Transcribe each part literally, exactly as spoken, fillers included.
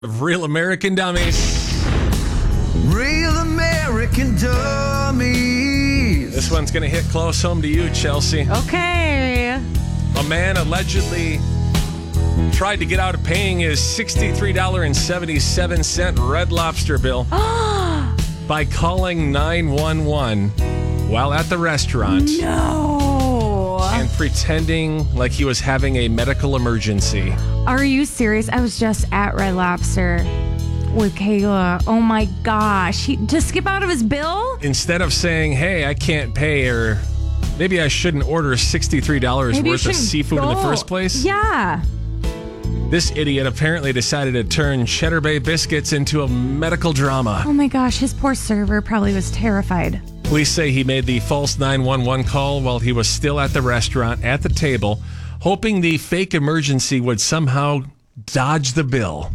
Real American Dummies. Real American Dummies. This one's going to hit close home to you, Chelsea. Okay. A man allegedly tried to get out of paying his sixty-three dollars and seventy-seven cents Red Lobster bill by calling nine one one while at the restaurant. No. And pretending like he was having a medical emergency. Are you serious? I was just at Red Lobster with Kayla. Oh my gosh. He, to skip out of his bill? Instead of saying, hey, I can't pay, or maybe I shouldn't order sixty-three dollars Maybe you worth of shouldn't seafood go. in the first place. Yeah. This idiot apparently decided to turn Cheddar Bay biscuits into a medical drama. Oh my gosh. His poor server probably was terrified. Police say he made the false nine one one call while he was still at the restaurant at the table, hoping the fake emergency would somehow dodge the bill.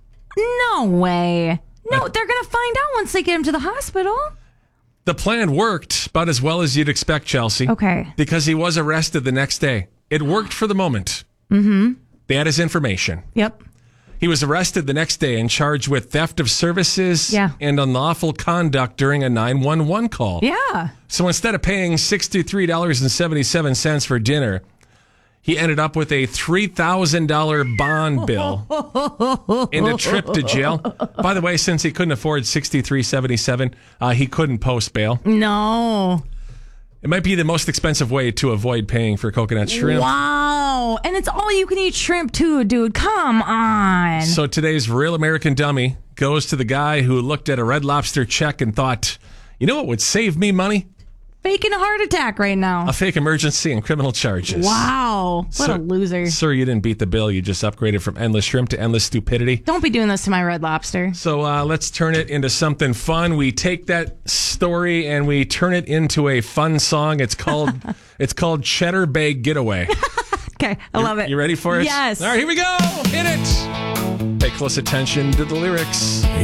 No way. No, they're going to find out once they get him to the hospital. The plan worked about as well as you'd expect, Chelsea. Okay. Because he was arrested the next day. It worked for the moment. Mm-hmm. They had his information. Yep. He was arrested the next day and charged with theft of services Yeah. and unlawful conduct during a nine one one call. Yeah. So instead of paying sixty-three dollars and seventy-seven cents for dinner, he ended up with a three thousand dollars bond bill and a trip to jail. By the way, since he couldn't afford sixty-three dollars and seventy-seven cents, uh, he couldn't post bail. No. It might be the most expensive way to avoid paying for coconut shrimp. Wow. And it's all you can eat shrimp too, dude. Come on. So today's Real American Dummy goes to the guy who looked at a Red Lobster check and thought, you know what would save me money? Faking a heart attack right now. A fake emergency and criminal charges. Wow. What Sir- a loser. Sir, you didn't beat the bill. You just upgraded from endless shrimp to endless stupidity. Don't be doing this to my Red Lobster. So uh, let's turn it into something fun. We take that story and we turn it into a fun song. It's called it's called Cheddar Bay Getaway. Okay, I love it. You ready for it? Yes. All right, here we go. Hit it. Pay close attention to the lyrics.